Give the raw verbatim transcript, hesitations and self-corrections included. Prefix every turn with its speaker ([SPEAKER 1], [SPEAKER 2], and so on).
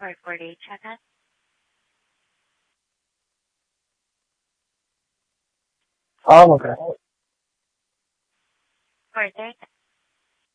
[SPEAKER 1] or for the checkup?
[SPEAKER 2] Oh, okay.
[SPEAKER 1] For third